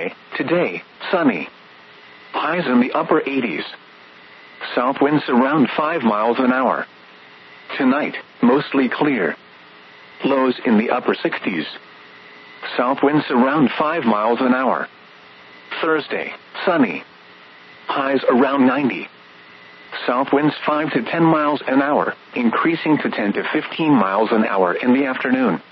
Today, sunny. Highs in the upper 80s. South winds around 5 miles an hour. Tonight, mostly clear. Lows in the upper 60s. South winds around 5 miles an hour. Thursday, sunny. Highs around 90. South winds 5 to 10 miles an hour, increasing to 10 to 15 miles an hour in the afternoon.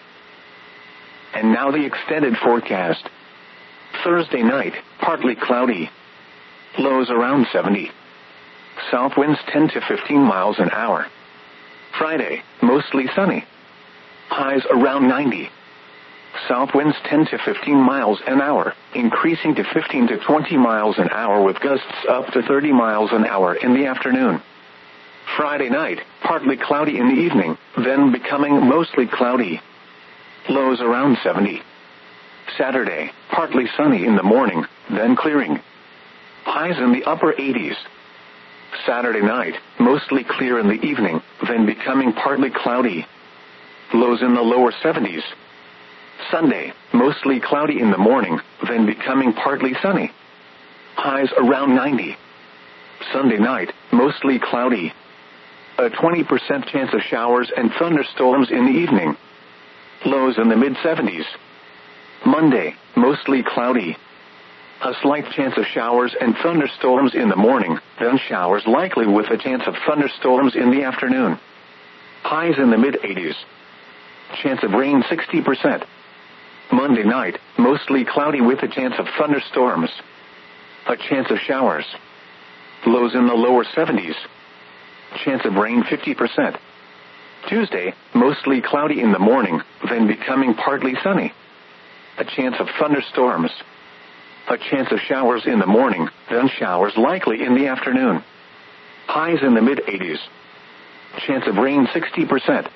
And now the extended forecast. Thursday night, partly cloudy. Lows around 70. South winds 10 to 15 miles an hour. Friday, mostly sunny. Highs around 90. South winds 10 to 15 miles an hour, increasing to 15 to 20 miles an hour with gusts up to 30 miles an hour in the afternoon. Friday night, partly cloudy in the evening, then becoming mostly cloudy. Lows around 70. Saturday, partly sunny in the morning, then clearing. Highs in the upper 80s. Saturday night, mostly clear in the evening, then becoming partly cloudy. Lows in the lower 70s. Sunday, mostly cloudy in the morning, then becoming partly sunny. Highs around 90. Sunday night, mostly cloudy. A 20% chance of showers and thunderstorms in the evening. Lows in the mid-70s. Monday, mostly cloudy. A slight chance of showers and thunderstorms in the morning, then showers likely with a chance of thunderstorms in the afternoon. Highs in the mid-80s. Chance of rain 60%. Monday night, mostly cloudy with a chance of thunderstorms. A chance of showers. Lows in the lower 70s. Chance of rain 50%. Tuesday, mostly cloudy in the morning, then becoming partly sunny. A chance of thunderstorms. A chance of showers in the morning, then showers likely in the afternoon. Highs in the mid-80s. Chance of rain 60%.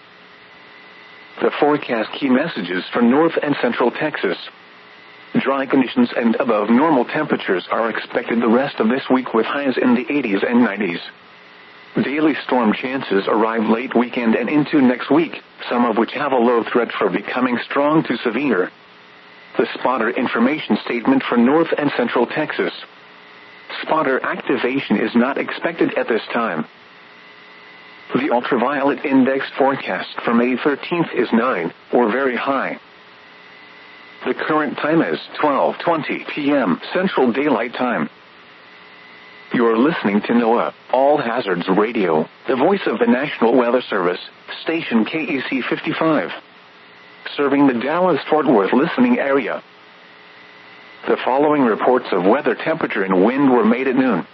The forecast key messages for North and Central Texas. Dry conditions and above normal temperatures are expected the rest of this week with highs in the 80s and 90s. Daily storm chances arrive late weekend and into next week, some of which have a low threat for becoming strong to severe. The spotter information statement for North and Central Texas. Spotter activation is not expected at this time. The ultraviolet index forecast for May 13th is 9, or very high. The current time is 12:20 p.m. Central Daylight Time. You're listening to NOAA, All Hazards Radio, the voice of the National Weather Service, station KEC 55. Serving the Dallas-Fort Worth listening area. The following reports of weather, temperature, and wind were made at noon.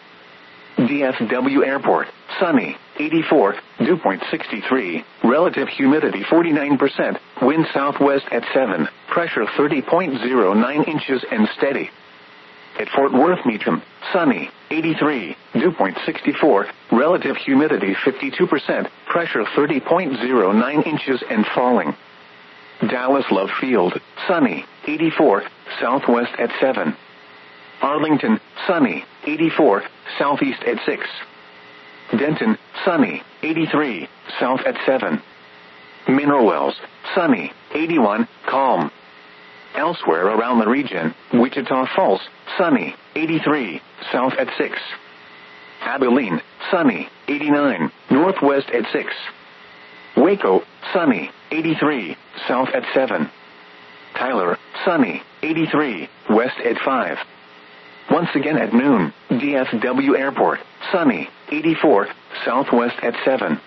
DFW Airport, sunny, 84, dew point 63, relative humidity 49%, wind southwest at 7, pressure 30.09 inches and steady. At Fort Worth Meacham, sunny, 83, dew point 64, relative humidity 52%, pressure 30.09 inches and falling. Dallas Love Field, sunny, 84, southwest at 7. Arlington, sunny, 84, southeast at 6. Denton, sunny, 83, south at 7. Mineral Wells, sunny, 81, calm. Elsewhere around the region, Wichita Falls, sunny, 83, south at 6. Abilene, sunny, 89, northwest at 6. Waco, sunny, 83, south at 7. Tyler, sunny, 83, west at 5. Once again at noon, DFW Airport, sunny, 84, southwest at 7.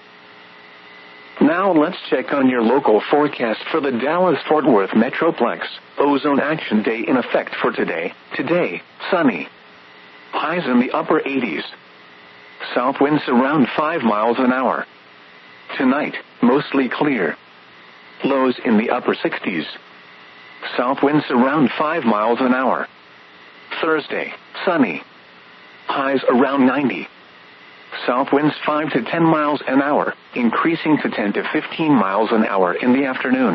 Now let's check on your local forecast for the Dallas-Fort Worth Metroplex. Ozone Action Day in effect for today. Today, sunny. Highs in the upper 80s. South winds around 5 miles an hour. Tonight, mostly clear. Lows in the upper 60s. South winds around 5 miles an hour. Thursday, sunny. Highs around 90. South winds 5 to 10 miles an hour, increasing to 10 to 15 miles an hour in the afternoon.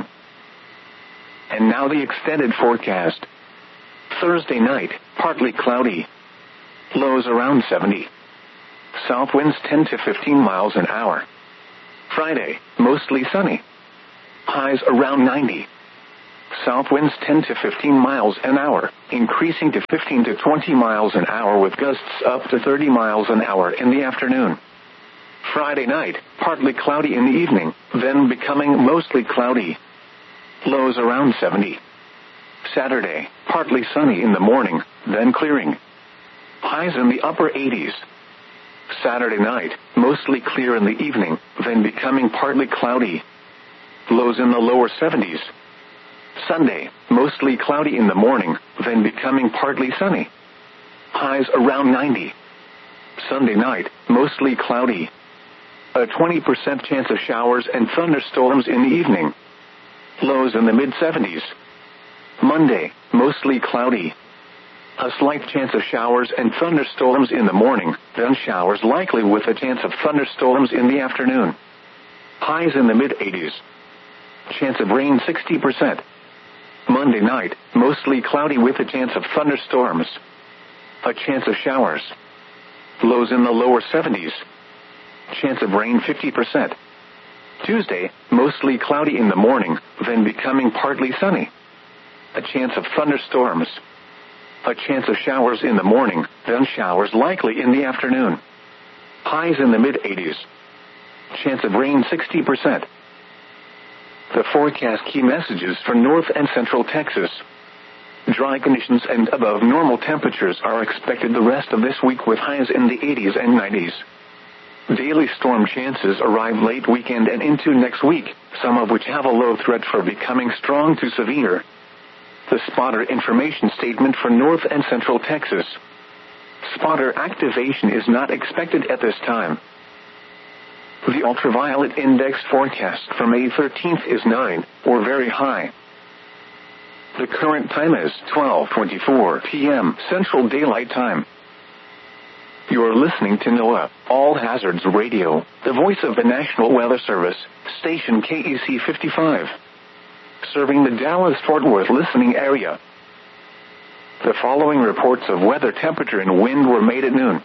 And now the extended forecast. Thursday night, partly cloudy. Lows around 70. South winds 10 to 15 miles an hour. Friday, mostly sunny. Highs around 90. South winds 10 to 15 miles an hour, increasing to 15 to 20 miles an hour with gusts up to 30 miles an hour in the afternoon. Friday night, partly cloudy in the evening, then becoming mostly cloudy. Lows around 70. Saturday, partly sunny in the morning, then clearing. Highs in the upper 80s. Saturday night, mostly clear in the evening, then becoming partly cloudy. Lows in the lower 70s. Sunday, mostly cloudy in the morning, then becoming partly sunny. Highs around 90. Sunday night, mostly cloudy. A 20% chance of showers and thunderstorms in the evening. Lows in the mid-70s. Monday, mostly cloudy. A slight chance of showers and thunderstorms in the morning, then showers likely with a chance of thunderstorms in the afternoon. Highs in the mid-80s. Chance of rain 60%. Monday night, mostly cloudy with a chance of thunderstorms. A chance of showers. Lows in the lower 70s. Chance of rain 50%. Tuesday, mostly cloudy in the morning, then becoming partly sunny. A chance of thunderstorms. A chance of showers in the morning, then showers likely in the afternoon. Highs in the mid-80s. Chance of rain 60%. The forecast key messages for North and Central Texas. Dry conditions and above normal temperatures are expected the rest of this week with highs in the 80s and 90s. Daily storm chances arrive late weekend and into next week, some of which have a low threat for becoming strong to severe. The spotter information statement for North and Central Texas. Spotter activation is not expected at this time. The ultraviolet index forecast for May 13th is 9, or very high. The current time is 12:24 p.m. Central Daylight Time. You are listening to NOAA, All Hazards Radio, the voice of the National Weather Service, station KEC 55. Serving the Dallas-Fort Worth listening area. The following reports of weather, temperature, and wind were made at noon.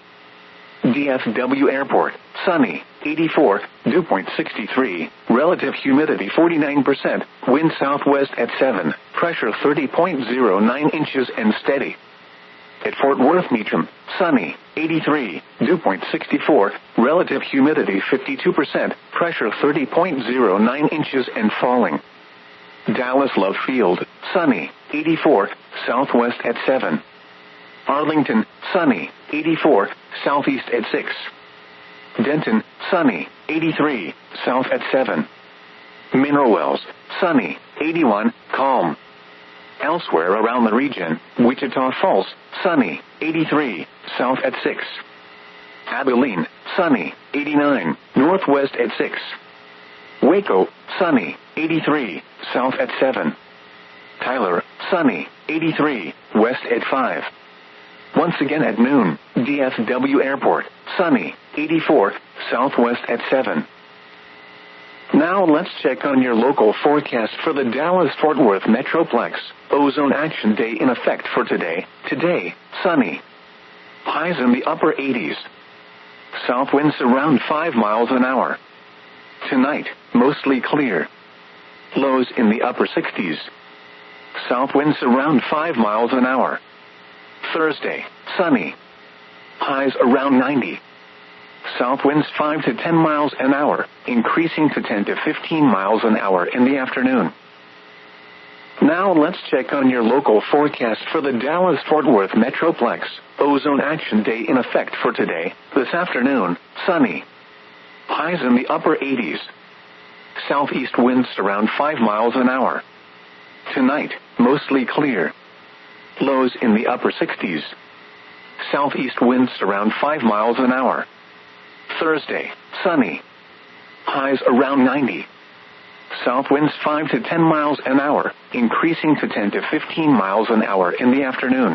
DFW Airport, sunny, 84, dew point 63, relative humidity 49%, wind southwest at 7, pressure 30.09 inches and steady. At Fort Worth Meacham, sunny, 83, dew point 64, relative humidity 52%, pressure 30.09 inches and falling. Dallas Love Field, sunny, 84, southwest at 7. Arlington, sunny, 84, southeast at 6. Denton, sunny, 83, south at 7. Mineral Wells, sunny, 81, calm. Elsewhere around the region, Wichita Falls, sunny, 83, south at 6. Abilene, sunny, 89, northwest at 6. Waco, sunny, 83, south at 7. Tyler, sunny, 83, west at 5. Once again at noon, DFW Airport, sunny, 84, southwest at 7. Now let's check on your local forecast for the Dallas-Fort Worth Metroplex. Ozone Action Day in effect for today. Today, sunny. Highs in the upper 80s. South winds around 5 miles an hour. Tonight, mostly clear. Lows in the upper 60s. South winds around 5 miles an hour. Thursday, sunny. Highs around 90. South winds 5 to 10 miles an hour, increasing to 10 to 15 miles an hour in the afternoon. Now let's check on your local forecast for the Dallas-Fort Worth Metroplex. Ozone Action Day in effect for today. This afternoon, sunny. Highs in the upper 80s. Southeast winds around 5 miles an hour. Tonight, mostly clear. Lows in the upper 60s. Southeast winds around 5 miles an hour. Thursday, sunny. Highs around 90. South winds 5 to 10 miles an hour, increasing to 10 to 15 miles an hour in the afternoon.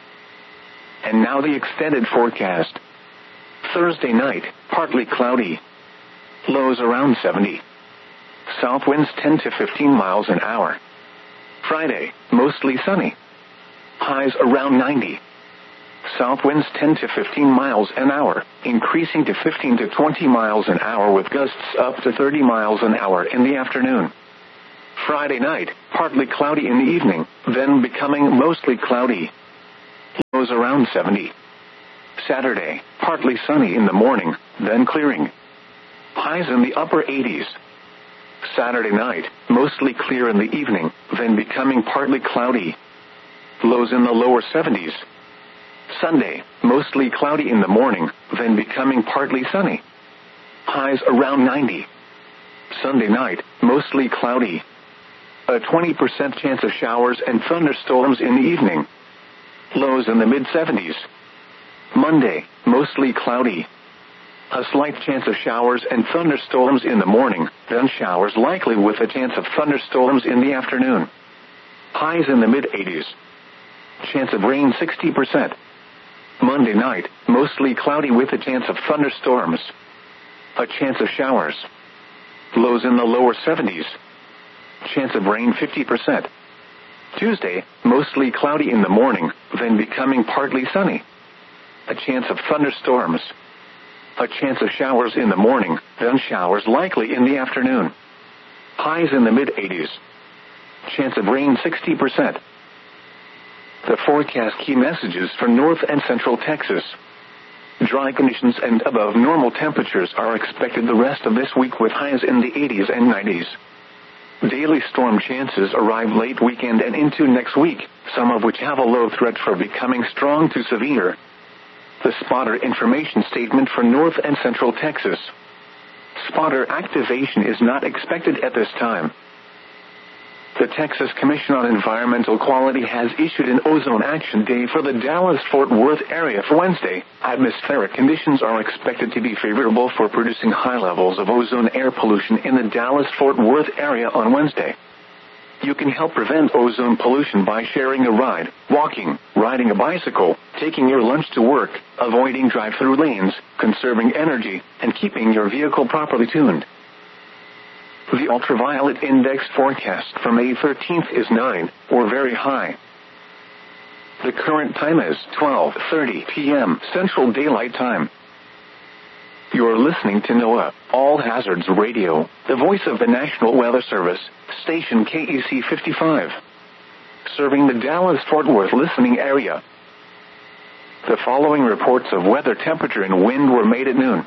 And now the extended forecast. Thursday night, partly cloudy. Lows around 70. South winds 10 to 15 miles an hour. Friday, mostly sunny. Highs around 90. South winds 10 to 15 miles an hour, increasing to 15 to 20 miles an hour with gusts up to 30 miles an hour in the afternoon. Friday night, partly cloudy in the evening, then becoming mostly cloudy. Lows around 70. Saturday, partly sunny in the morning, then clearing. Highs in the upper 80s. Saturday night, mostly clear in the evening, then becoming partly cloudy. Lows in the lower 70s. Sunday, mostly cloudy in the morning, then becoming partly sunny. Highs around 90. Sunday night, mostly cloudy. A 20% chance of showers and thunderstorms in the evening. Lows in the mid-70s. Monday, mostly cloudy. A slight chance of showers and thunderstorms in the morning, then showers likely with a chance of thunderstorms in the afternoon. Highs in the mid-80s. Chance of rain 60%. Monday night, mostly cloudy with a chance of thunderstorms. A chance of showers. Lows in the lower 70s. Chance of rain 50%. Tuesday, mostly cloudy in the morning, then becoming partly sunny. A chance of thunderstorms. A chance of showers in the morning, then showers likely in the afternoon. Highs in the mid-80s. Chance of rain 60%. The forecast key messages for north and central Texas. Dry conditions and above normal temperatures are expected the rest of this week with highs in the 80s and 90s. Daily storm chances arrive late weekend and into next week, some of which have a low threat for becoming strong to severe. The spotter information statement for north and central Texas. Spotter activation is not expected at this time. The Texas Commission on Environmental Quality has issued an ozone action day for the Dallas-Fort Worth area for Wednesday. Atmospheric conditions are expected to be favorable for producing high levels of ozone air pollution in the Dallas-Fort Worth area on Wednesday. You can help prevent ozone pollution by sharing a ride, walking, riding a bicycle, taking your lunch to work, avoiding drive-through lanes, conserving energy, and keeping your vehicle properly tuned. The ultraviolet index forecast for May 13th is 9, or very high. The current time is 12:30 p.m. Central Daylight Time. You're listening to NOAA, All Hazards Radio, the voice of the National Weather Service, station KEC 55. Serving the Dallas-Fort Worth listening area. The following reports of weather, temperature, and wind were made at noon.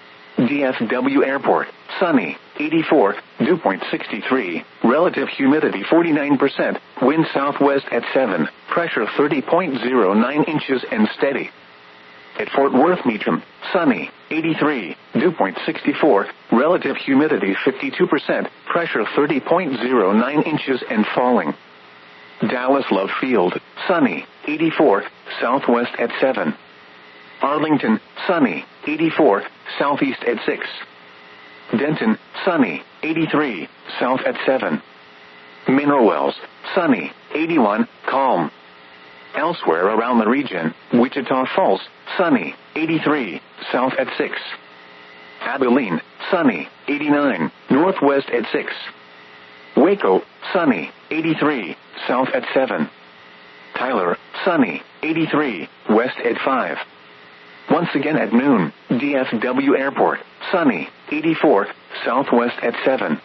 DFW Airport, sunny, 84, dew point 63, relative humidity 49%, wind southwest at 7, pressure 30.09 inches and steady. At Fort Worth Meacham, sunny, 83, dew point 64, relative humidity 52%, pressure 30.09 inches and falling. Dallas Love Field, sunny, 84, southwest at 7. Arlington, sunny, 84, southeast at 6. Denton, sunny, 83, south at 7. Mineral Wells, sunny, 81, calm. Elsewhere around the region, Wichita Falls, sunny, 83, south at 6. Abilene, sunny, 89, northwest at 6. Waco, sunny, 83, south at 7. Tyler, sunny, 83, west at 5. Once again at noon, DFW Airport, sunny, 84, southwest at 7.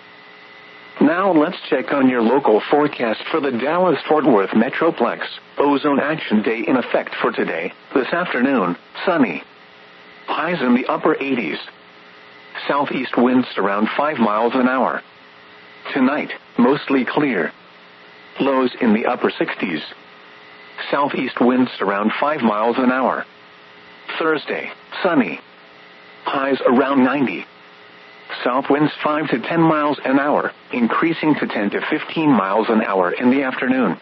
Now let's check on your local forecast for the Dallas-Fort Worth Metroplex. Ozone Action Day in effect for today, this afternoon, sunny. Highs in the upper 80s. Southeast winds around 5 miles an hour. Tonight, mostly clear. Lows in the upper 60s. Southeast winds around 5 miles an hour. Thursday, sunny. Highs around 90. South winds 5 to 10 miles an hour, increasing to 10 to 15 miles an hour in the afternoon.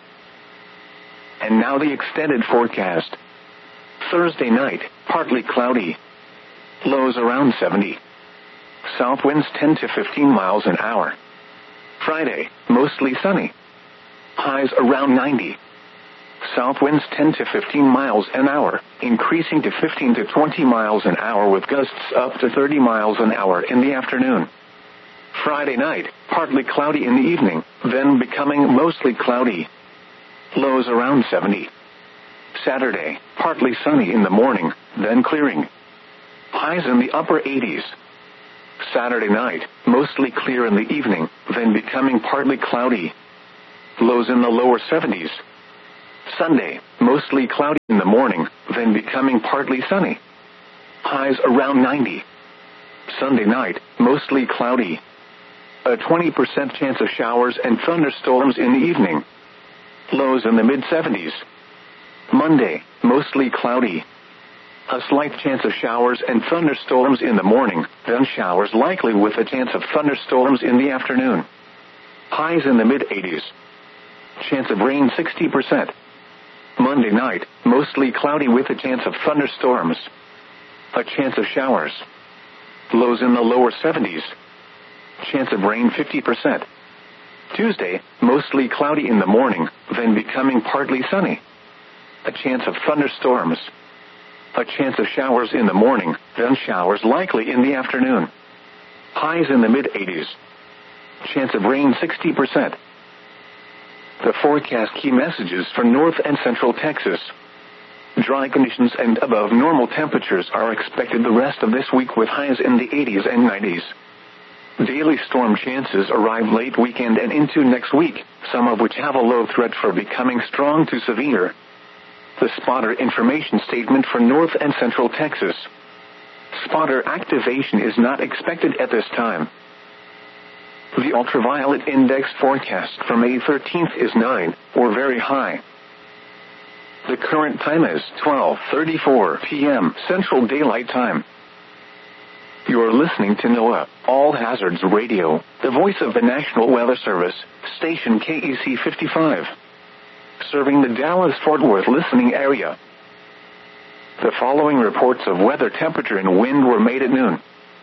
And now the extended forecast. Thursday night, partly cloudy. Lows around 70. South winds 10 to 15 miles an hour. Friday, mostly sunny. Highs around 90. South winds 10 to 15 miles an hour, increasing to 15 to 20 miles an hour with gusts up to 30 miles an hour in the afternoon. Friday night, partly cloudy in the evening, then becoming mostly cloudy. Lows around 70. Saturday, partly sunny in the morning, then clearing. Highs in the upper 80s. Saturday night, mostly clear in the evening, then becoming partly cloudy. Lows in the lower 70s. Sunday, mostly cloudy in the morning, then becoming partly sunny. Highs around 90. Sunday night, mostly cloudy. A 20% chance of showers and thunderstorms in the evening. Lows in the mid-70s. Monday, mostly cloudy. A slight chance of showers and thunderstorms in the morning, then showers likely with a chance of thunderstorms in the afternoon. Highs in the mid-80s. Chance of rain 60%. Monday night, mostly cloudy with a chance of thunderstorms. A chance of showers. Lows in the lower 70s. Chance of rain 50%. Tuesday, mostly cloudy in the morning, then becoming partly sunny. A chance of thunderstorms. A chance of showers in the morning, then showers likely in the afternoon. Highs in the mid-80s. Chance of rain 60%. The forecast key messages for North and Central Texas. Dry conditions and above normal temperatures are expected the rest of this week with highs in the 80s and 90s. Daily storm chances arrive late weekend and into next week, some of which have a low threat for becoming strong to severe. The spotter information statement for North and Central Texas. Spotter activation is not expected at this time. The ultraviolet index forecast for May 13th is 9, or very high. The current time is 12:34 p.m. Central Daylight Time. You're listening to NOAA, All Hazards Radio, the voice of the National Weather Service, station KEC 55. Serving the Dallas-Fort Worth listening area. The following reports of weather, temperature, and wind were made at noon.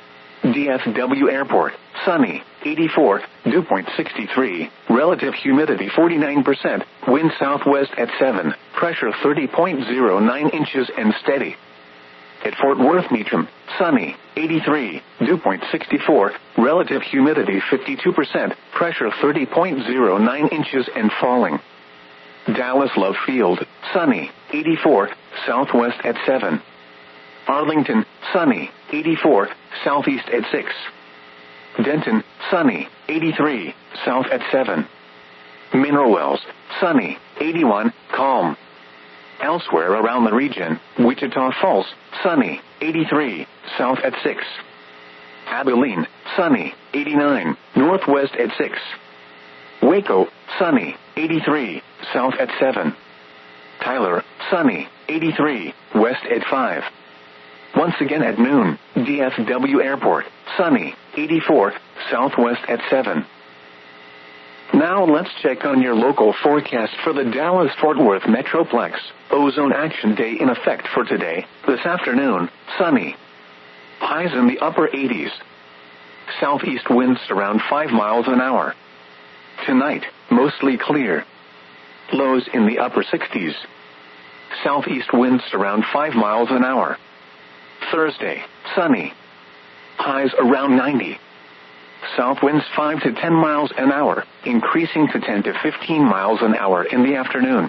DFW Airport, sunny, 84, dew point 63, relative humidity 49%, wind southwest at 7, pressure 30.09 inches and steady. At Fort Worth Meacham, sunny, 83, dew point 64, relative humidity 52%, pressure 30.09 inches and falling. Dallas Love Field, sunny, 84, southwest at 7. Arlington, sunny, 84, southeast at 6. Denton, sunny, 83, south at 7. Mineral Wells, sunny, 81, calm. Elsewhere around the region, Wichita Falls, sunny, 83, south at 6. Abilene, sunny, 89, northwest at 6. Waco, sunny, 83, south at 7. Tyler, sunny, 83, west at 5. Once again at noon, DFW Airport, sunny, 84, southwest at 7. Now let's check on your local forecast for the Dallas-Fort Worth Metroplex. Ozone Action Day in effect for today, this afternoon, sunny. Highs in the upper 80s. Southeast winds around 5 miles an hour. Tonight, mostly clear. Lows in the upper 60s. Southeast winds around 5 miles an hour. Thursday, sunny. Highs around 90. South winds 5 to 10 miles an hour, increasing to 10 to 15 miles an hour in the afternoon.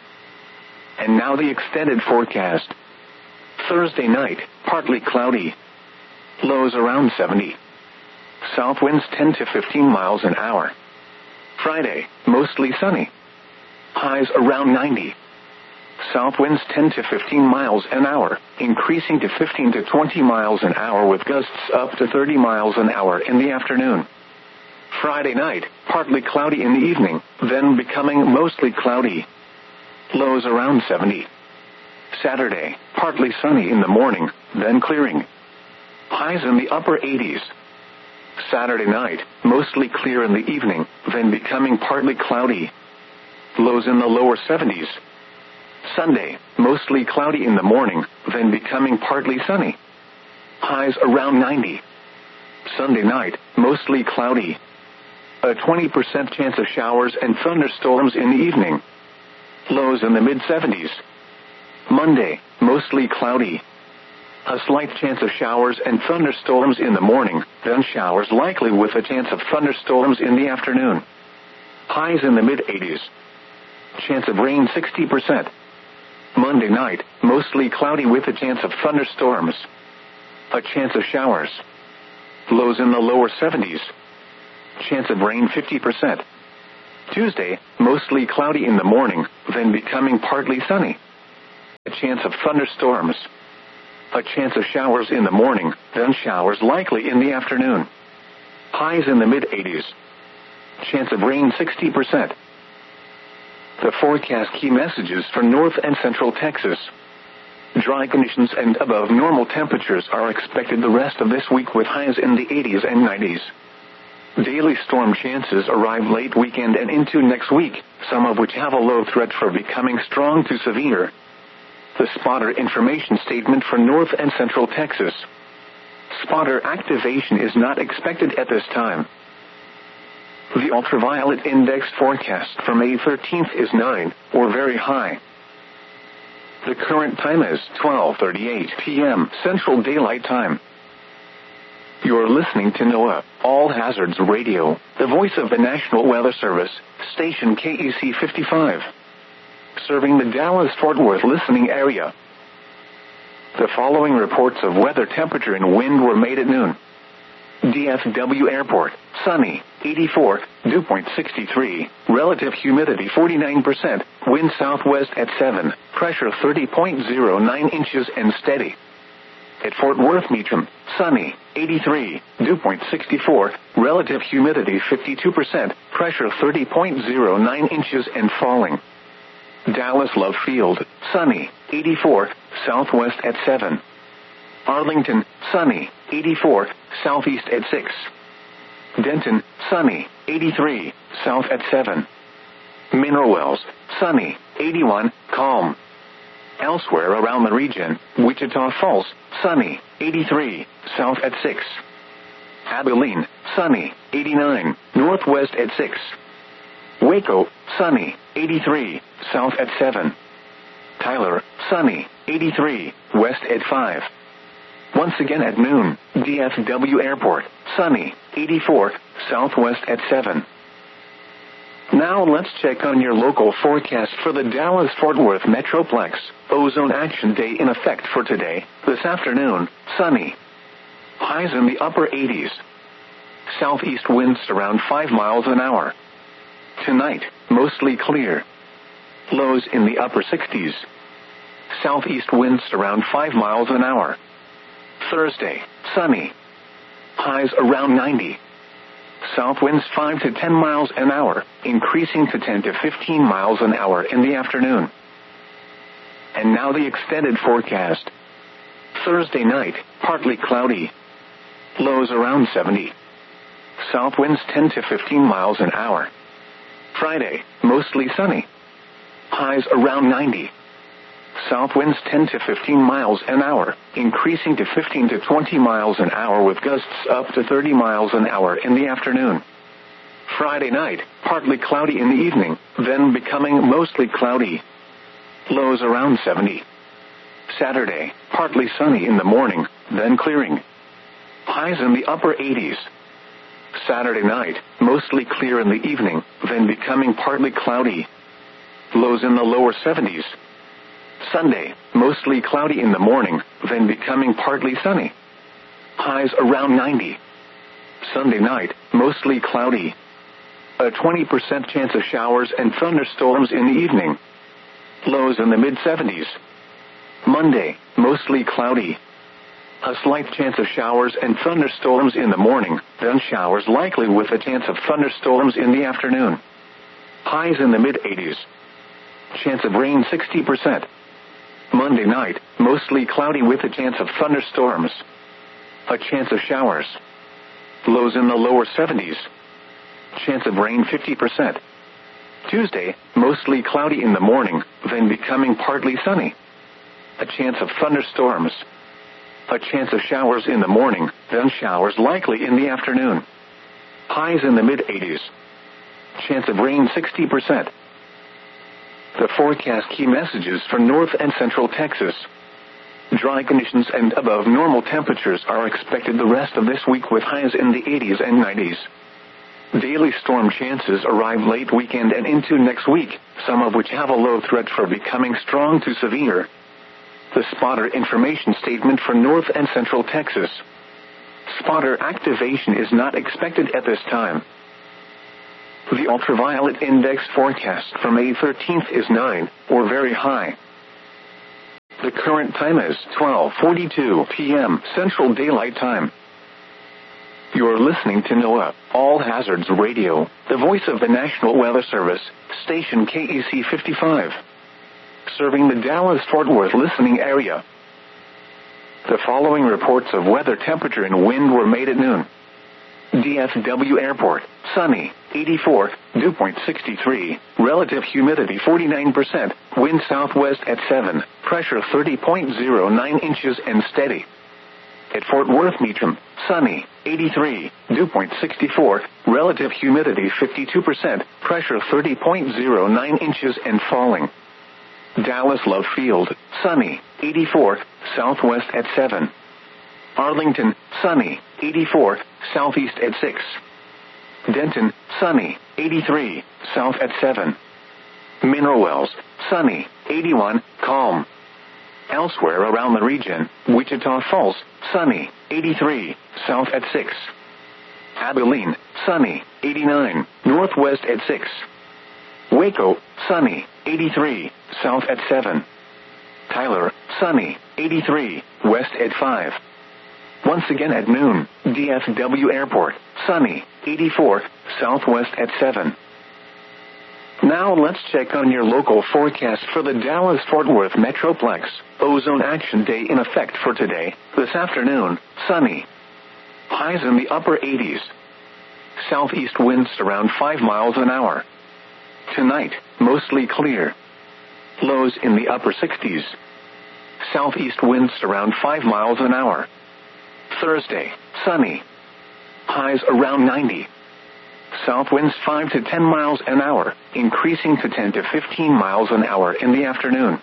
And now the extended forecast. Thursday night, partly cloudy. Lows around 70. South winds 10 to 15 miles an hour. Friday, mostly sunny. Highs around 90. South winds 10 to 15 miles an hour, increasing to 15 to 20 miles an hour with gusts up to 30 miles an hour in the afternoon. Friday night, partly cloudy in the evening, then becoming mostly cloudy. Lows around 70. Saturday, partly sunny in the morning, then clearing. Highs in the upper 80s. Saturday night, mostly clear in the evening, then becoming partly cloudy. Lows in the lower 70s. Sunday, mostly cloudy in the morning, then becoming partly sunny. Highs around 90. Sunday night, mostly cloudy. A 20% chance of showers and thunderstorms in the evening. Lows in the mid-70s. Monday, mostly cloudy. A slight chance of showers and thunderstorms in the morning, then showers likely with a chance of thunderstorms in the afternoon. Highs in the mid-80s. Chance of rain 60%. Monday night, mostly cloudy with a chance of thunderstorms. A chance of showers. lows in the lower 70s. Chance of rain 50%. Tuesday, mostly cloudy in the morning, then becoming partly sunny. A chance of thunderstorms. A chance of showers in the morning, then showers likely in the afternoon. Highs in the mid-80s. Chance of rain 60%. The forecast key messages for north and central Texas. Dry conditions and above normal temperatures are expected the rest of this week with highs in the 80s and 90s. Daily storm chances arrive late weekend and into next week, some of which have a low threat for becoming strong to severe. The spotter information statement for north and central Texas. Spotter activation is not expected at this time. The ultraviolet index forecast for May 13th is 9, or very high. The current time is 12:38 p.m. Central Daylight Time. You're listening to NOAA, All Hazards Radio, the voice of the National Weather Service, station KEC 55. Serving the Dallas-Fort Worth listening area. The following reports of weather, temperature, and wind were made at noon. DFW Airport, sunny, 84, dew point 63, relative humidity 49%, wind southwest at 7, pressure 30.09 inches and steady. At Fort Worth Meacham, sunny, 83, dew point 64, relative humidity 52%, pressure 30.09 inches and falling. Dallas Love Field, sunny, 84, southwest at 7. Arlington, sunny, 84, southeast at 6. Denton, sunny, 83, south at 7. Mineral Wells, sunny, 81, calm. Elsewhere around the region, Wichita Falls, sunny, 83, south at 6. Abilene, sunny, 89, northwest at 6. Waco, sunny, 83, south at 7. Tyler, sunny, 83, west at 5. Once again at noon, DFW Airport, sunny, 84, southwest at 7. Now let's check on your local forecast for the Dallas-Fort Worth Metroplex. Ozone Action Day in effect for today, this afternoon, sunny. Highs in the upper 80s. Southeast winds around 5 miles an hour. Tonight, mostly clear. Lows in the upper 60s. Southeast winds around 5 miles an hour. Thursday, sunny. Highs around 90. South winds 5 to 10 miles an hour, increasing to 10 to 15 miles an hour in the afternoon. And now the extended forecast. Thursday night, partly cloudy. Lows around 70. South winds 10 to 15 miles an hour. Friday, mostly sunny. Highs around 90. South winds 10 to 15 miles an hour, increasing to 15 to 20 miles an hour with gusts up to 30 miles an hour in the afternoon. Friday night, partly cloudy in the evening, then becoming mostly cloudy. Lows around 70. Saturday, partly sunny in the morning, then clearing. Highs in the upper 80s. Saturday night, mostly clear in the evening, then becoming partly cloudy. Lows in the lower 70s. Sunday, mostly cloudy in the morning, then becoming partly sunny. Highs around 90. Sunday night, mostly cloudy. A 20% chance of showers and thunderstorms in the evening. Lows in the mid-70s. Monday, mostly cloudy. A slight chance of showers and thunderstorms in the morning, then showers likely with a chance of thunderstorms in the afternoon. Highs in the mid-80s. Chance of rain 60%. Monday night, mostly cloudy with a chance of thunderstorms. A chance of showers. Lows in the lower 70s. Chance of rain 50%. Tuesday, mostly cloudy in the morning, then becoming partly sunny. A chance of thunderstorms. A chance of showers in the morning, then showers likely in the afternoon. Highs in the mid-80s. Chance of rain 60%. The forecast key messages for north and central Texas. Dry conditions and above normal temperatures are expected the rest of this week with highs in the 80s and 90s. Daily storm chances arrive late weekend and into next week, some of which have a low threat for becoming strong to severe. The spotter information statement for north and central Texas. Spotter activation is not expected at this time. The ultraviolet index forecast for May 13th is 9, or very high. The current time is 12:42 p.m. Central Daylight Time. You're listening to NOAA, All Hazards Radio, the voice of the National Weather Service, station KEC 55. Serving the Dallas-Fort Worth listening area. The following reports of weather, temperature, and wind were made at noon. DFW Airport, sunny, 84, dew point 63, relative humidity 49%, wind southwest at 7, pressure 30.09 inches and steady. At Fort Worth Meacham, sunny, 83, dew point 64, relative humidity 52%, pressure 30.09 inches and falling. Dallas Love Field, sunny, 84, southwest at 7. Arlington, sunny, 84, southeast at 6. Denton, sunny, 83, south at 7. Mineral Wells, sunny, 81, calm. Elsewhere around the region, Wichita Falls, sunny, 83, south at 6. Abilene, sunny, 89, northwest at 6. Waco, sunny, 83, south at 7. Tyler, sunny, 83, west at 5. Once again at noon, DFW Airport, sunny, 84, southwest at 7. Now let's check on your local forecast for the Dallas-Fort Worth Metroplex. Ozone Action Day in effect for today, this afternoon, sunny. Highs in the upper 80s. Southeast winds around 5 miles an hour. Tonight, mostly clear. Lows in the upper 60s. Southeast winds around 5 miles an hour. Thursday, sunny. Highs around 90. South winds 5 to 10 miles an hour, increasing to 10 to 15 miles an hour in the afternoon.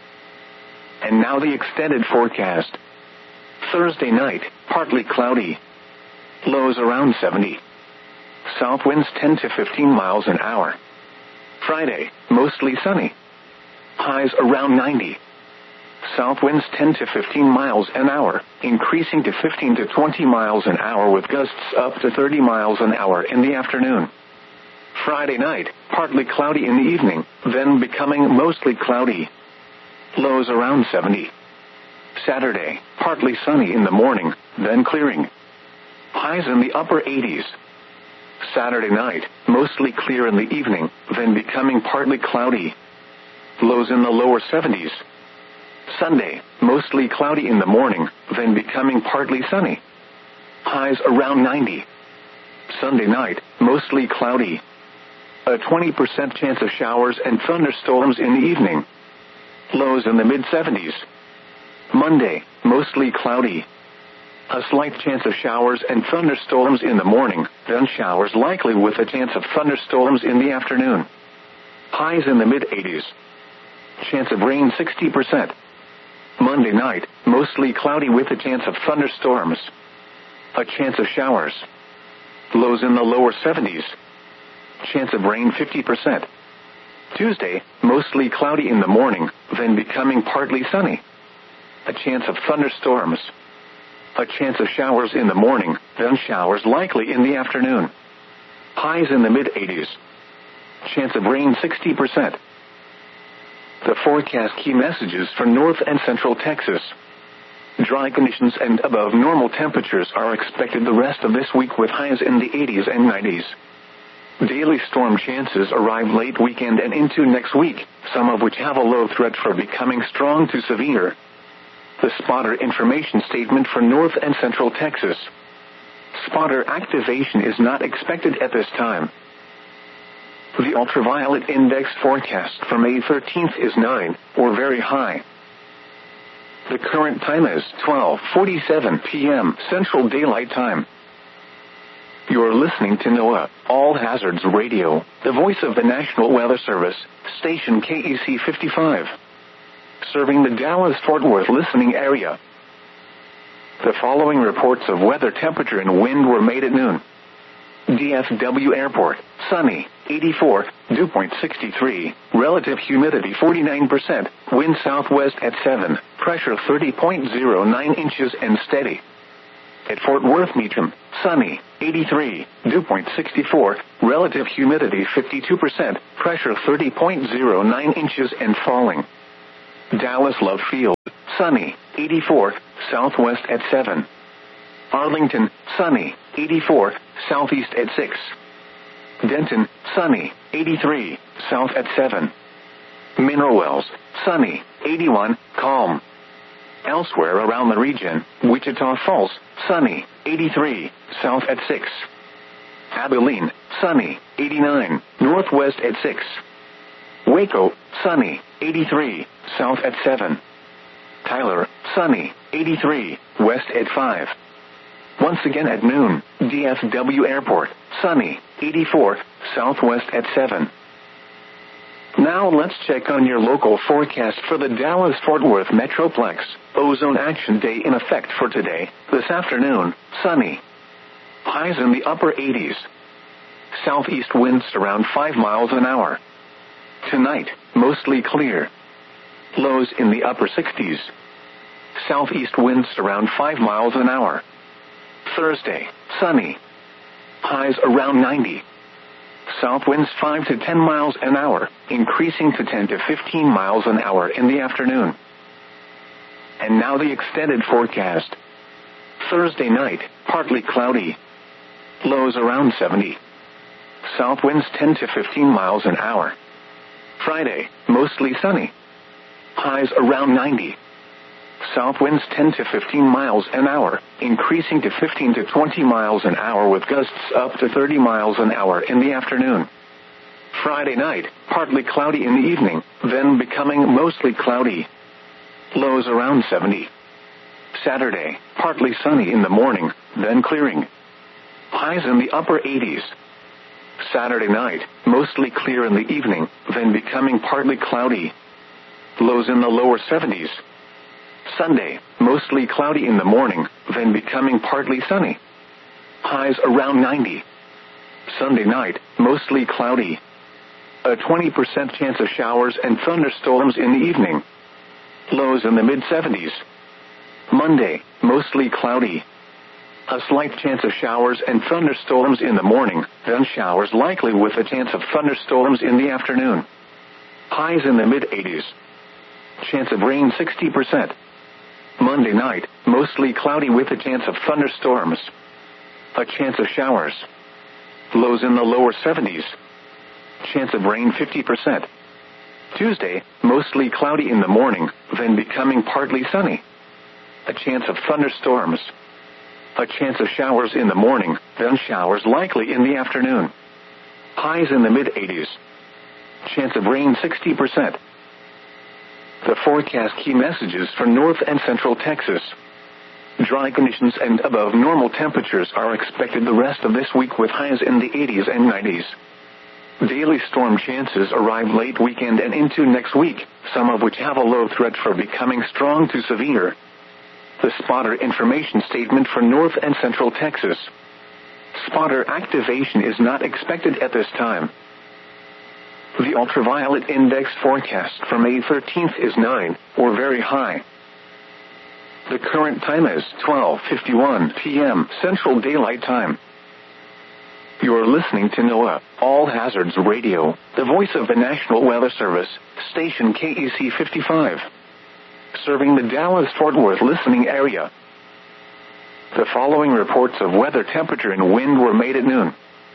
And now the extended forecast. Thursday night, partly cloudy. Lows around 70. South winds 10 to 15 miles an hour. Friday, mostly sunny. Highs around 90. South winds 10 to 15 miles an hour, increasing to 15 to 20 miles an hour with gusts up to 30 miles an hour in the afternoon. Friday night, partly cloudy in the evening, then becoming mostly cloudy. Lows around 70. Saturday, partly sunny in the morning, then clearing. Highs in the upper 80s. Saturday night, mostly clear in the evening, then becoming partly cloudy. Lows in the lower 70s. Sunday, mostly cloudy in the morning, then becoming partly sunny. Highs around 90. Sunday night, mostly cloudy. A 20% chance of showers and thunderstorms in the evening. Lows in the mid-70s. Monday, mostly cloudy. A slight chance of showers and thunderstorms in the morning, then showers likely with a chance of thunderstorms in the afternoon. Highs in the mid-80s. Chance of rain 60%. Monday night, mostly cloudy with a chance of thunderstorms. A chance of showers. Lows in the lower 70s. Chance of rain 50%. Tuesday, mostly cloudy in the morning, then becoming partly sunny. A chance of thunderstorms. A chance of showers in the morning, then showers likely in the afternoon. Highs in the mid-80s. Chance of rain 60%. The forecast key messages for North and Central Texas. Dry conditions and above normal temperatures are expected the rest of this week with highs in the 80s and 90s. Daily storm chances arrive late weekend and into next week, some of which have a low threat for becoming strong to severe. The spotter information statement for North and Central Texas. Spotter activation is not expected at this time. The ultraviolet index forecast for May 13th is 9, or very high. The current time is 12:47 p.m. Central Daylight Time. You're listening to NOAA, All Hazards Radio, the voice of the National Weather Service, station KEC 55. Serving the Dallas-Fort Worth listening area. The following reports of weather, temperature, and wind were made at noon. DFW Airport, sunny, 84, dew point 63, relative humidity 49%, wind southwest at 7, pressure 30.09 inches and steady. At Fort Worth Meacham, sunny, 83, dew point 64, relative humidity 52%, pressure 30.09 inches and falling. Dallas Love Field, sunny, 84, southwest at 7. Arlington, sunny, 84, southeast at 6. Denton, sunny, 83, south at 7. Mineral Wells, sunny, 81, calm. Elsewhere around the region, Wichita Falls, sunny, 83, south at 6. Abilene, sunny, 89, northwest at 6. Waco, sunny, 83, south at 7. Tyler, sunny, 83, west at 5. Once again at noon, DFW Airport, sunny, 84, southwest at 7. Now let's check on your local forecast for the Dallas-Fort Worth Metroplex. Ozone Action Day in effect for today, this afternoon, sunny. Highs in the upper 80s. Southeast winds around 5 miles an hour. Tonight, mostly clear. Lows in the upper 60s. Southeast winds around 5 miles an hour. Thursday, sunny. Highs around 90. South winds 5 to 10 miles an hour, increasing to 10 to 15 miles an hour in the afternoon. And now the extended forecast. Thursday night, partly cloudy. Lows around 70. South winds 10 to 15 miles an hour. Friday, mostly sunny. Highs around 90. South winds 10 to 15 miles an hour, increasing to 15 to 20 miles an hour with gusts up to 30 miles an hour in the afternoon. Friday night, partly cloudy in the evening, then becoming mostly cloudy. Lows around 70. Saturday, partly sunny in the morning, then clearing. Highs in the upper 80s. Saturday night, mostly clear in the evening, then becoming partly cloudy. Lows in the lower 70s. Sunday, mostly cloudy in the morning, then becoming partly sunny. Highs around 90. Sunday night, mostly cloudy. A 20% chance of showers and thunderstorms in the evening. Lows in the mid-70s. Monday, mostly cloudy. A slight chance of showers and thunderstorms in the morning, then showers likely with a chance of thunderstorms in the afternoon. Highs in the mid-80s. Chance of rain 60%. Monday night, mostly cloudy with a chance of thunderstorms. A chance of showers. Lows in the lower 70s. Chance of rain 50%. Tuesday, mostly cloudy in the morning, then becoming partly sunny. A chance of thunderstorms. A chance of showers in the morning, then showers likely in the afternoon. Highs in the mid-80s. Chance of rain 60%. The forecast key messages for North and Central Texas. Dry conditions and above normal temperatures are expected the rest of this week with highs in the 80s and 90s. Daily storm chances arrive late weekend and into next week, some of which have a low threat for becoming strong to severe. The spotter information statement for North and Central Texas. Spotter activation is not expected at this time. The ultraviolet index forecast for May 13th is 9, or very high. The current time is 12:51 p.m. Central Daylight Time. You're listening to NOAA, All Hazards Radio, the voice of the National Weather Service, station KEC 55. Serving the Dallas-Fort Worth listening area. The following reports of weather, temperature, and wind were made at noon.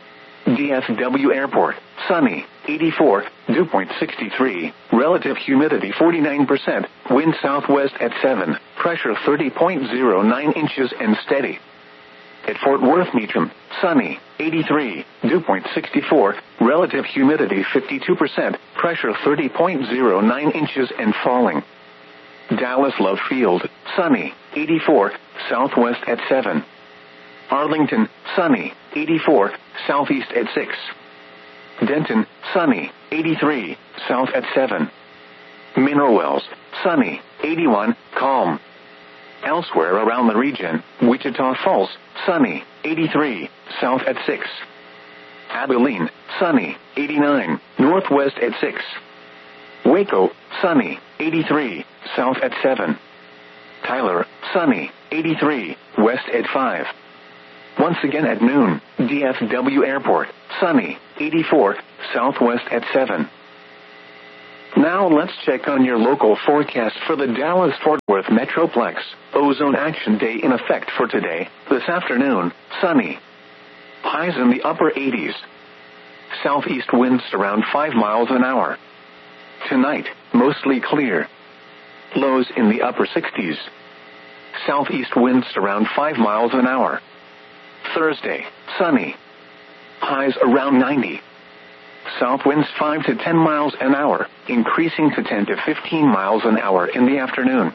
DFW Airport, sunny, 84, dew point 63, relative humidity 49%, wind southwest at 7, pressure 30.09 inches and steady. At Fort Worth Meacham, sunny, 83, dew point 64, relative humidity 52%, pressure 30.09 inches and falling. Dallas Love Field, sunny, 84, southwest at 7. Arlington, sunny, 84, southeast at 6. Denton, sunny, 83, south at 7. Mineral Wells, sunny, 81, calm. Elsewhere around the region, Wichita Falls, sunny, 83, south at 6. Abilene, sunny, 89, northwest at 6. Waco, sunny, 83, south at 7. Tyler, sunny, 83, west at 5. Once again at noon, DFW Airport, sunny, 84, southwest at 7. Now let's check on your local forecast for the Dallas-Fort Worth Metroplex. Ozone Action Day in effect for today, this afternoon, sunny. Highs in the upper 80s. Southeast winds around 5 miles an hour. Tonight, mostly clear. Lows in the upper 60s. Southeast winds around 5 miles an hour. Thursday, sunny. Highs around 90. South winds 5 to 10 miles an hour, increasing to 10 to 15 miles an hour in the afternoon.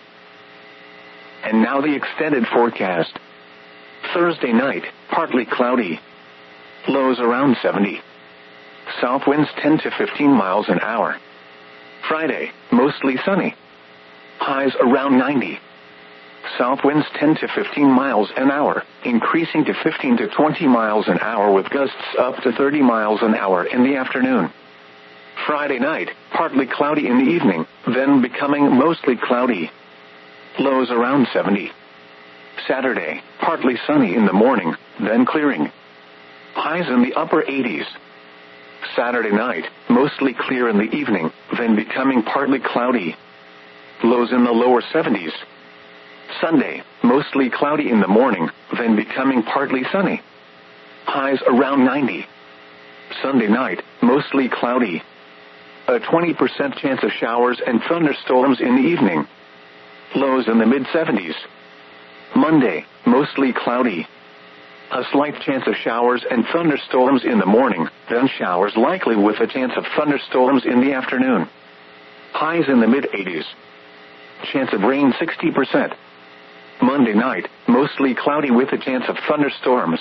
And now the extended forecast. Thursday night, partly cloudy. Lows around 70. South winds 10 to 15 miles an hour. Friday, mostly sunny. Highs around 90. South winds 10 to 15 miles an hour, increasing to 15 to 20 miles an hour with gusts up to 30 miles an hour in the afternoon. Friday night, partly cloudy in the evening, then becoming mostly cloudy. Lows around 70. Saturday, partly sunny in the morning, then clearing. Highs in the upper 80s. Saturday night, mostly clear in the evening, then becoming partly cloudy. Lows in the lower 70s. Sunday, mostly cloudy in the morning, then becoming partly sunny. Highs around 90. Sunday night, mostly cloudy. A 20% chance of showers and thunderstorms in the evening. Lows in the mid-70s. Monday, mostly cloudy. A slight chance of showers and thunderstorms in the morning, then showers likely with a chance of thunderstorms in the afternoon. Highs in the mid-80s. Chance of rain 60%. Monday night, mostly cloudy with a chance of thunderstorms.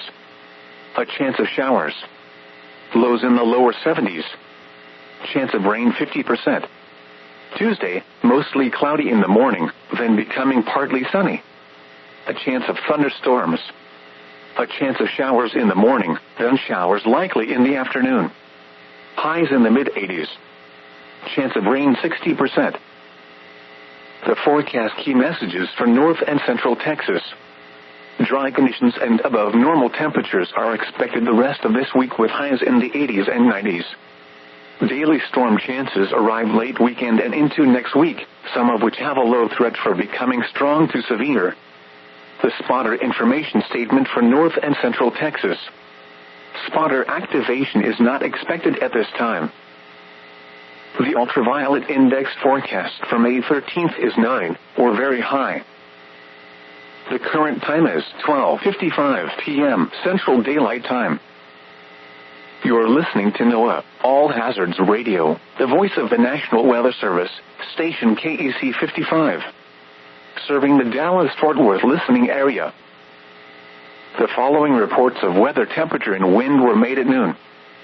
A chance of showers. Lows in the lower 70s. Chance of rain 50%. Tuesday, mostly cloudy in the morning, then becoming partly sunny. A chance of thunderstorms. A chance of showers in the morning, then showers likely in the afternoon. Highs in the mid-80s. Chance of rain 60%. The forecast key messages for North and Central Texas. Dry conditions and above normal temperatures are expected the rest of this week with highs in the 80s and 90s. Daily storm chances arrive late weekend and into next week, some of which have a low threat for becoming strong to severe. The spotter information statement for North and Central Texas. Spotter activation is not expected at this time. The ultraviolet index forecast for May 13th is 9, or very high. The current time is 12:55 p.m. Central Daylight Time. You're listening to NOAA, All Hazards Radio, the voice of the National Weather Service, station KEC 55. Serving the Dallas-Fort Worth listening area. The following reports of weather temperature and wind were made at noon.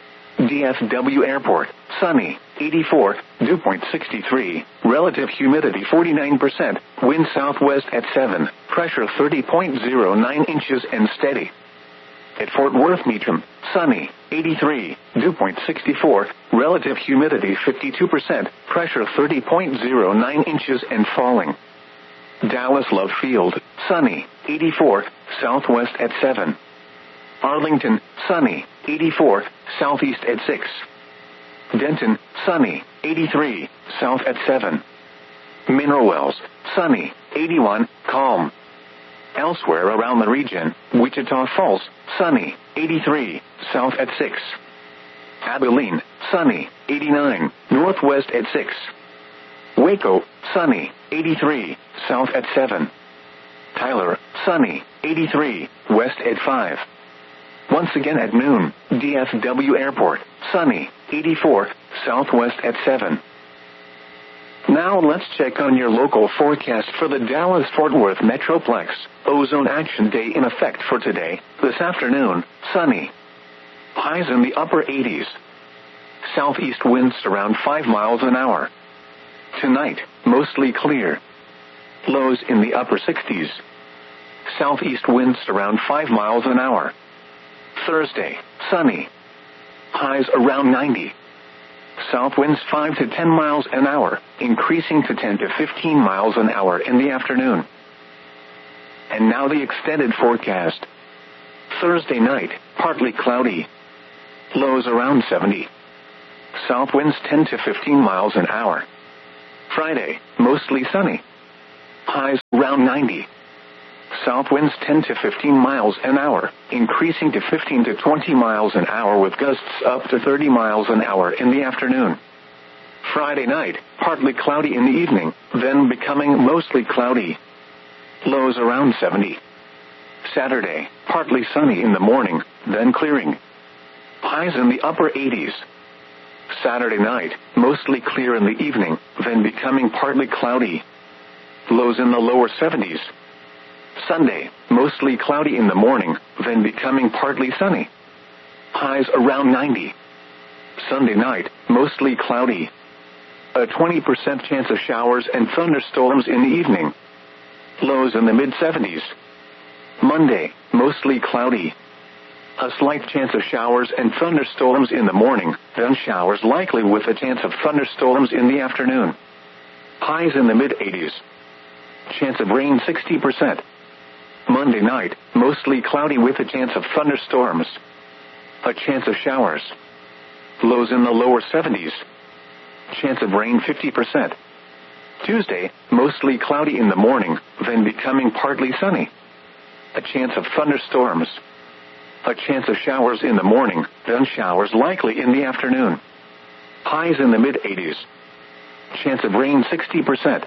DFW Airport, sunny, 84, dew point 63, relative humidity 49%, wind southwest at 7, pressure 30.09 inches and steady. At Fort Worth Meacham, sunny, 83, dew point 64, relative humidity 52%, pressure 30.09 inches and falling. Dallas Love Field, sunny, 84, southwest at 7. Arlington, sunny, 84, southeast at 6. Denton, sunny, 83, south at 7. Mineral Wells, sunny, 81, calm. Elsewhere around the region, Wichita Falls, sunny, 83, south at 6. Abilene, sunny, 89, northwest at 6. Waco, sunny, 83, south at 7. Tyler, sunny, 83, west at 5. Once again at noon, DFW Airport, sunny, 84, southwest at 7. Now let's check on your local forecast for the Dallas-Fort Worth Metroplex. Ozone Action Day in effect for today, this afternoon, sunny. Highs in the upper 80s. Southeast winds around 5 miles an hour. Tonight, mostly clear. Lows in the upper 60s. Southeast winds around 5 miles an hour. Thursday, sunny. Highs around 90. South winds 5 to 10 miles an hour, increasing to 10 to 15 miles an hour in the afternoon. And now the extended forecast. Thursday night, partly cloudy. Lows around 70. South winds 10 to 15 miles an hour. Friday, mostly sunny. Highs around 90. South winds 10 to 15 miles an hour, increasing to 15 to 20 miles an hour with gusts up to 30 miles an hour in the afternoon. Friday night, partly cloudy in the evening, then becoming mostly cloudy. Lows around 70. Saturday, partly sunny in the morning, then clearing. Highs in the upper 80s. Saturday night, mostly clear in the evening, then becoming partly cloudy. Lows in the lower 70s. Sunday, mostly cloudy in the morning, then becoming partly sunny. Highs around 90. Sunday night, mostly cloudy. A 20% chance of showers and thunderstorms in the evening. Lows in the mid-70s. Monday, mostly cloudy. A slight chance of showers and thunderstorms in the morning, then showers likely with a chance of thunderstorms in the afternoon. Highs in the mid-80s. Chance of rain 60%. Monday night, mostly cloudy with a chance of thunderstorms. A chance of showers. Lows in the lower 70s. Chance of rain 50%. Tuesday, mostly cloudy in the morning, then becoming partly sunny. A chance of thunderstorms. A chance of showers in the morning, then showers likely in the afternoon. Highs in the mid-80s. Chance of rain 60%.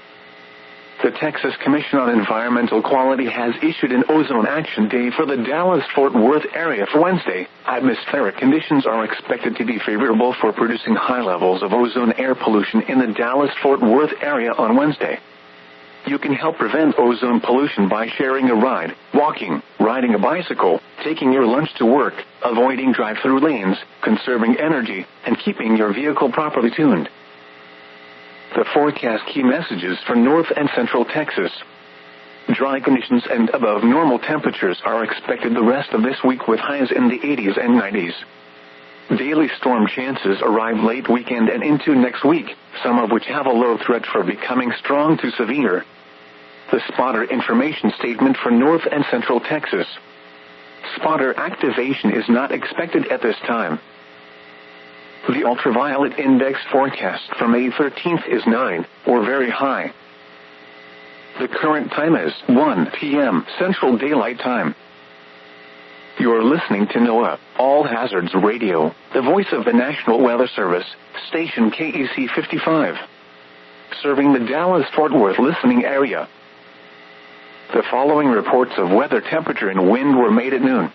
The Texas Commission on Environmental Quality has issued an ozone action day for the Dallas-Fort Worth area for Wednesday. Atmospheric conditions are expected to be favorable for producing high levels of ozone air pollution in the Dallas-Fort Worth area on Wednesday. You can help prevent ozone pollution by sharing a ride, walking, riding a bicycle, taking your lunch to work, avoiding drive-through lanes, conserving energy, and keeping your vehicle properly tuned. The forecast key messages for North and Central Texas. Dry conditions and above normal temperatures are expected the rest of this week with highs in the 80s and 90s. Daily storm chances arrive late weekend and into next week, some of which have a low threat for becoming strong to severe. The spotter information statement for North and Central Texas. Spotter activation is not expected at this time. The ultraviolet index forecast for May 13th is 9, or very high. The current time is 1 p.m. Central Daylight Time. You're listening to NOAA, All Hazards Radio, the voice of the National Weather Service, station KEC 55. Serving the Dallas-Fort Worth listening area. The following reports of weather, temperature, and wind were made at noon.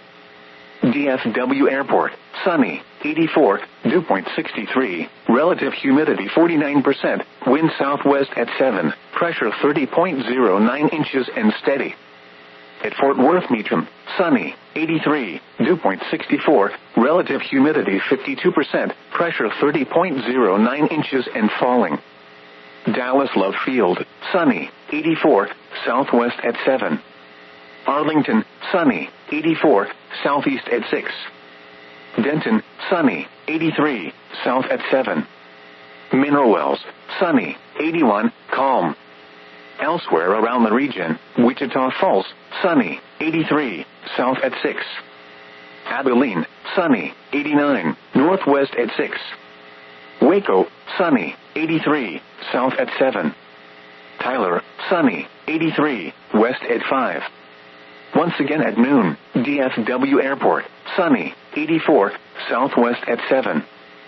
DFW Airport, sunny, 84, dew point 63, relative humidity 49%, wind southwest at 7, pressure 30.09 inches and steady. At Fort Worth Meacham, sunny, 83, dew point 64, relative humidity 52%, pressure 30.09 inches and falling. Dallas Love Field, sunny, 84, southwest at 7. Arlington, sunny, 84, southeast at 6. Denton, sunny, 83, south at 7. Mineral Wells, sunny, 81, calm. Elsewhere around the region, Wichita Falls, sunny, 83, south at 6. Abilene, sunny, 89, northwest at 6. Waco, sunny, 83, south at 7. Tyler, sunny, 83, west at 5. Once again at noon, DFW Airport, sunny, 84, southwest at 7.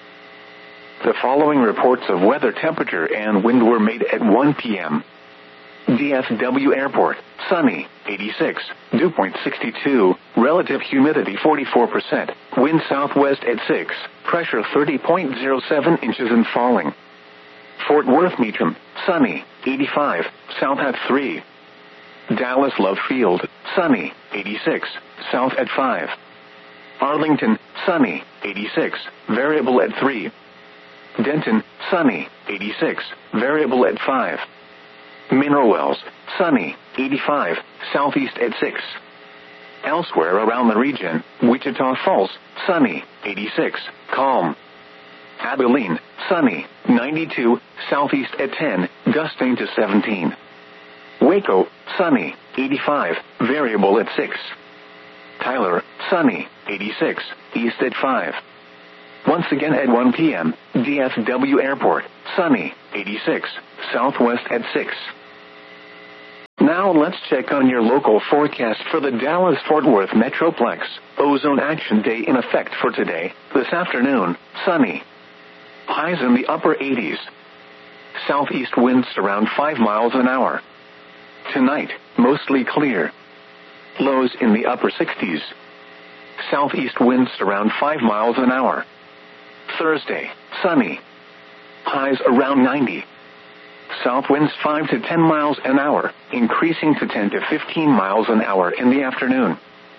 The following reports of weather, temperature, and wind were made at 1 p.m. DFW Airport, sunny, 86, dew point 62, relative humidity 44%, wind southwest at 6, pressure 30.07 inches and falling. Fort Worth Meacham, sunny, 85, south at 3. Dallas Love Field, sunny, 86, south at 5. Arlington, sunny, 86, variable at 3. Denton, sunny, 86, variable at 5. Mineral Wells, sunny, 85, southeast at 6. Elsewhere around the region, Wichita Falls, sunny, 86, calm. Abilene, sunny, 92, southeast at 10, gusting to 17. Waco, sunny, 85, variable at 6. Tyler, sunny, 86, east at 5. Once again at 1 p.m., DFW Airport, sunny, 86, southwest at 6. Now let's check on your local forecast for the Dallas-Fort Worth Metroplex. Ozone Action Day in effect for today, this afternoon, sunny. Highs in the upper 80s. Southeast winds around 5 miles an hour. Tonight, mostly clear. Lows in the upper 60s. Southeast winds around 5 miles an hour. Thursday, sunny. Highs around 90. South winds 5 to 10 miles an hour, increasing to 10 to 15 miles an hour in the afternoon.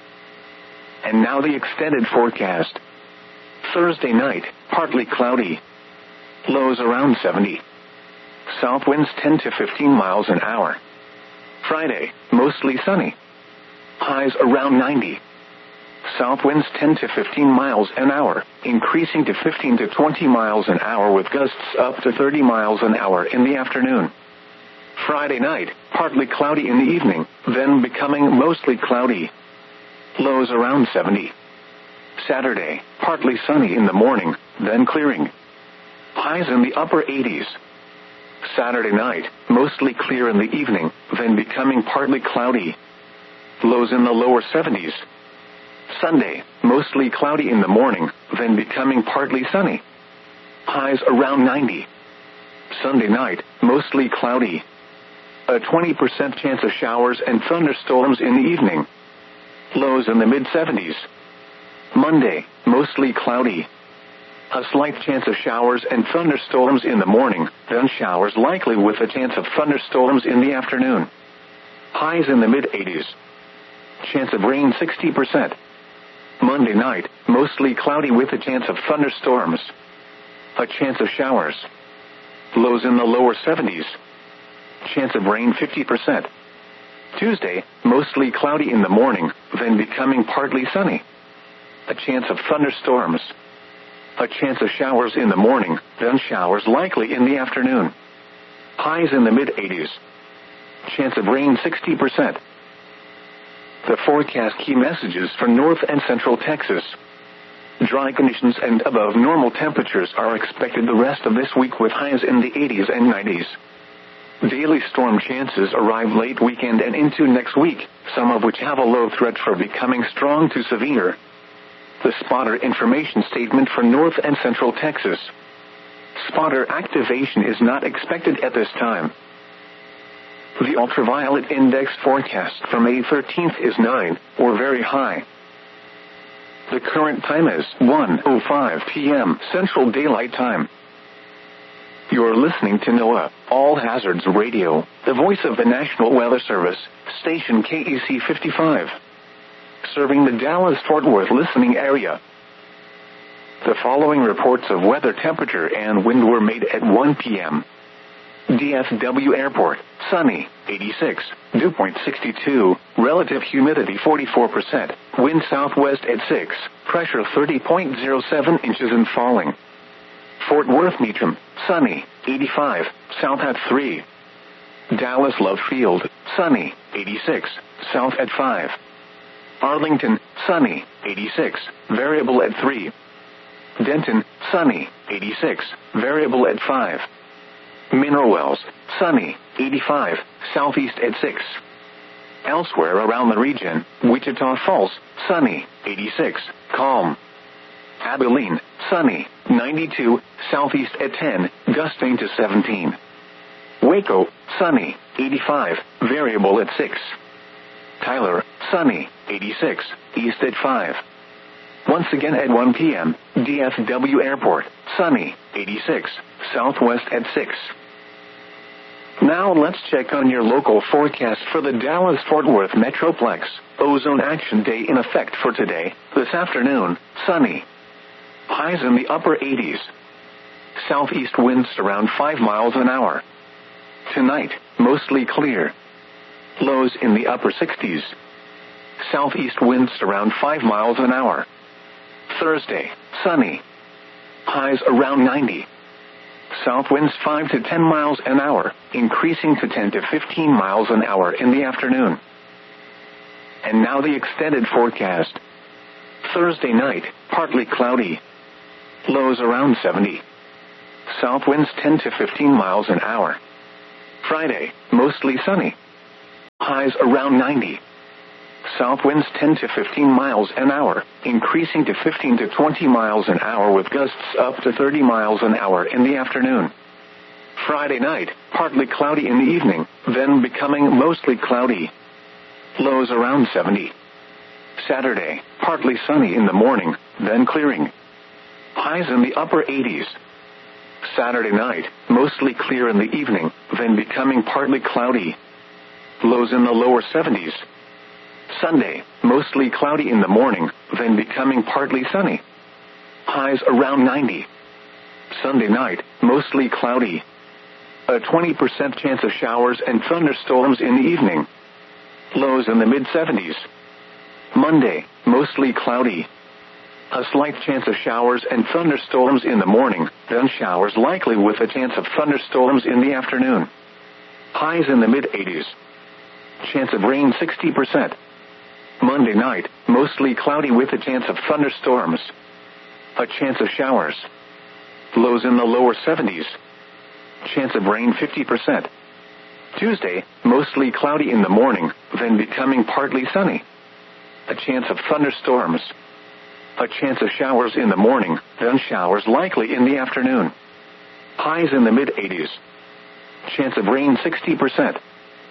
And now the extended forecast. Thursday night, partly cloudy. Lows around 70. South winds 10 to 15 miles an hour. Friday, mostly sunny. Highs around 90. South winds 10 to 15 miles an hour, increasing to 15 to 20 miles an hour with gusts up to 30 miles an hour in the afternoon. Friday night, partly cloudy in the evening, then becoming mostly cloudy. Lows around 70. Saturday, partly sunny in the morning, then clearing. Highs in the upper 80s. Saturday night, mostly clear in the evening, then becoming partly cloudy. Lows in the lower 70s. Sunday, mostly cloudy in the morning, then becoming partly sunny. Highs around 90. Sunday night, mostly cloudy. A 20% chance of showers and thunderstorms in the evening. Lows in the mid-70s. Monday, mostly cloudy. A slight chance of showers and thunderstorms in the morning, then showers likely with a chance of thunderstorms in the afternoon. Highs in the mid-80s. Chance of rain 60%. Monday night, mostly cloudy with a chance of thunderstorms. A chance of showers. Lows in the lower 70s. Chance of rain 50%. Tuesday, mostly cloudy in the morning, then becoming partly sunny. A chance of thunderstorms. A chance of showers in the morning, then showers likely in the afternoon. Highs in the mid-80s. Chance of rain 60%. The forecast key messages for North and Central Texas. Dry conditions and above normal temperatures are expected the rest of this week with highs in the 80s and 90s. Daily storm chances arrive late weekend and into next week, some of which have a low threat for becoming strong to severe. The spotter information statement for North and Central Texas. Spotter activation is not expected at this time. The ultraviolet index forecast for May 13th is 9, or very high. The current time is 1:05 p.m. Central Daylight Time. You're listening to NOAA, All Hazards Radio, the voice of the National Weather Service, station KEC 55. Serving the Dallas-Fort Worth listening area. The following reports of weather temperature and wind were made at 1 p.m. DFW Airport, sunny, 86, dew point 62, relative humidity 44%, wind southwest at 6, pressure 30.07 inches and falling. Fort Worth Meacham, sunny, 85, south at 3. Dallas Love Field, sunny, 86, south at 5. Arlington, sunny, 86, variable at 3. Denton, sunny, 86, variable at 5. Mineral Wells, sunny, 85, southeast at 6. Elsewhere around the region, Wichita Falls, sunny, 86, calm. Abilene, sunny, 92, southeast at 10, gusting to 17. Waco, sunny, 85, variable at 6. Tyler, sunny, 86, east at 5. Once again at 1 p.m., DFW Airport, sunny, 86, southwest at 6. Now let's check on your local forecast for the Dallas-Fort Worth Metroplex. Ozone Action Day in effect for today, this afternoon, sunny. Highs in the upper 80s. Southeast winds around 5 miles an hour. Tonight, mostly clear. Lows in the upper 60s. Southeast winds around 5 miles an hour. Thursday, sunny. Highs around 90. South winds 5 to 10 miles an hour, increasing to 10 to 15 miles an hour in the afternoon. And now the extended forecast. Thursday night, partly cloudy. Lows around 70. South winds 10 to 15 miles an hour. Friday, mostly sunny. Highs around 90. South winds 10 to 15 miles an hour, increasing to 15 to 20 miles an hour with gusts up to 30 miles an hour in the afternoon. Friday night, partly cloudy in the evening, then becoming mostly cloudy. Lows around 70. Saturday, partly sunny in the morning, then clearing. Highs in the upper 80s. Saturday night, mostly clear in the evening, then becoming partly cloudy. Lows in the lower 70s. Sunday, mostly cloudy in the morning, then becoming partly sunny. Highs around 90. Sunday night, mostly cloudy. A 20% chance of showers and thunderstorms in the evening. Lows in the mid-70s. Monday, mostly cloudy. A slight chance of showers and thunderstorms in the morning, then showers likely with a chance of thunderstorms in the afternoon. Highs in the mid-80s. Chance of rain 60%. Monday night, mostly cloudy with a chance of thunderstorms. A chance of showers. Lows in the lower 70s. Chance of rain 50%. Tuesday, mostly cloudy in the morning, then becoming partly sunny. A chance of thunderstorms. A chance of showers in the morning, then showers likely in the afternoon. Highs in the mid-80s. Chance of rain 60%.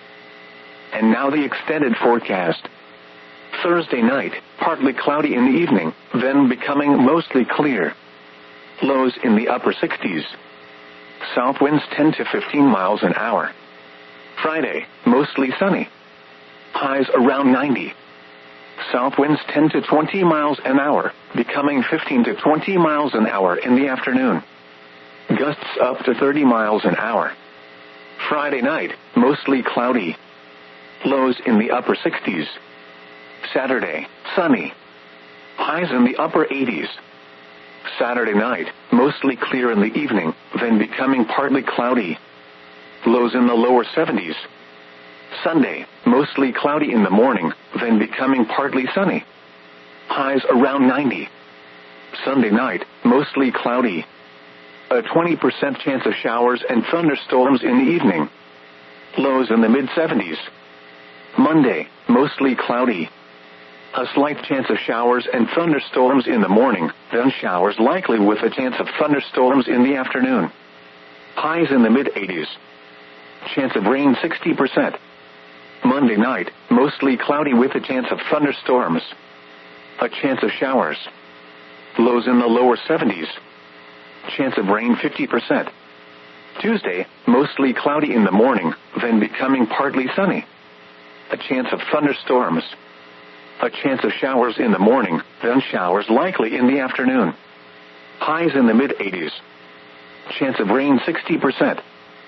And now the extended forecast. Thursday night, partly cloudy in the evening, then becoming mostly clear. Lows in the upper 60s. South winds 10 to 15 miles an hour. Friday, mostly sunny. Highs around 90. South winds 10 to 20 miles an hour, becoming 15 to 20 miles an hour in the afternoon. Gusts up to 30 miles an hour. Friday night, mostly cloudy. Lows in the upper 60s. Saturday, sunny. Highs in the upper 80s. Saturday night, mostly clear in the evening, then becoming partly cloudy. Lows in the lower 70s. Sunday, mostly cloudy in the morning, then becoming partly sunny. Highs around 90. Sunday night, mostly cloudy. A 20% chance of showers and thunderstorms in the evening. Lows in the mid-70s. Monday, mostly cloudy. A slight chance of showers and thunderstorms in the morning, then showers likely with a chance of thunderstorms in the afternoon. Highs in the mid-80s. Chance of rain 60%. Monday night, mostly cloudy with a chance of thunderstorms. A chance of showers. Lows in the lower 70s. Chance of rain 50%. Tuesday, mostly cloudy in the morning, then becoming partly sunny. A chance of thunderstorms. A chance of showers in the morning, then showers likely in the afternoon. Highs in the mid-80s. Chance of rain 60%.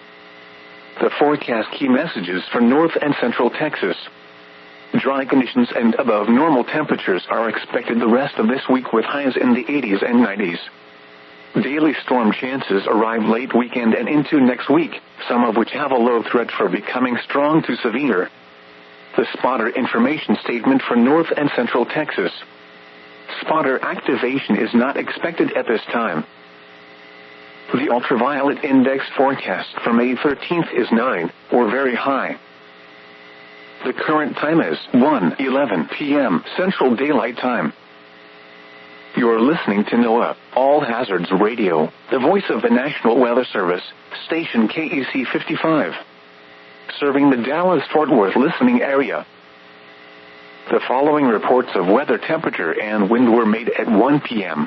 The forecast key messages for North and Central Texas. Dry conditions and above normal temperatures are expected the rest of this week with highs in the 80s and 90s. Daily storm chances arrive late weekend and into next week, some of which have a low threat for becoming strong to severe. The spotter information statement for North and Central Texas. Spotter activation is not expected at this time. The ultraviolet index forecast for May 13th is 9, or very high. The current time is 1:11 p.m. Central Daylight Time. You're listening to NOAA, All Hazards Radio, the voice of the National Weather Service, station KEC 55. Serving the Dallas-Fort Worth listening area. The following reports of weather temperature and wind were made at 1 p.m.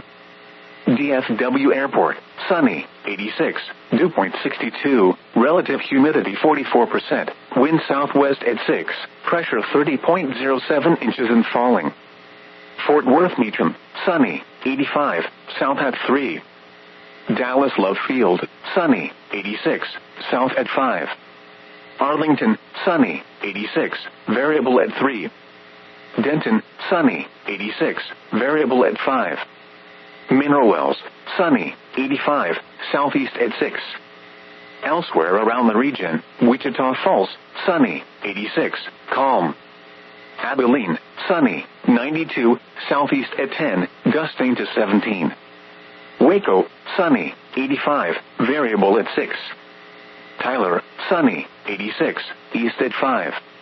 DFW Airport, sunny, 86, dew point 62, relative humidity 44%, wind southwest at 6, pressure 30.07 inches and falling. Fort Worth Meacham, sunny, 85, south at 3. Dallas Love Field, sunny, 86, south at 5. Arlington, sunny, 86, variable at 3. Denton, sunny, 86, variable at 5. Mineral Wells, sunny, 85, southeast at 6. Elsewhere around the region, Wichita Falls, sunny, 86, calm. Abilene, sunny, 92, southeast at 10, gusting to 17. Waco, sunny, 85, variable at 6. Tyler, sunny, 86, east at 5.